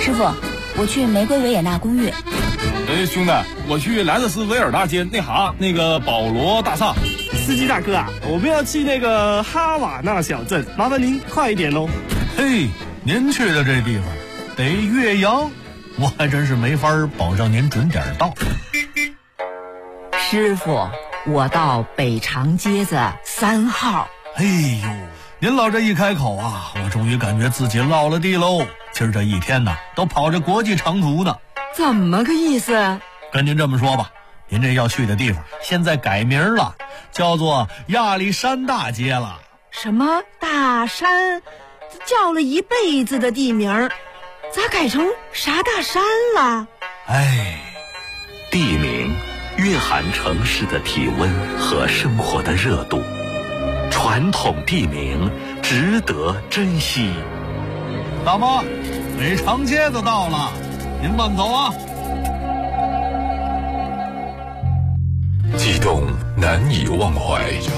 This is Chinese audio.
师傅，我去玫瑰维也纳公寓。 兄弟，我去莱特斯维尔大街那个保罗大厦。 司机大哥啊，我们要去那个哈瓦那小镇，麻烦您快一点喽。 嘿，您去的这地方得岳阳，我还真是没法保证您准点到。 师傅，我到北长街子3号。 哎呦，您老这一开口啊，我终于感觉自己落了地喽。今儿这一天呐，都跑着国际长途呢。 怎么个意思？ 跟您这么说吧，您这要去的地方现在改名了，叫做亚历山大街了。 什么大山？叫了一辈子的地名，咋改成啥大山了？ 哎， 地名蕴含城市的体温和生活的热度，传统地名值得珍惜。 大妈，北长街子到了，您慢走啊。 激动难以忘怀。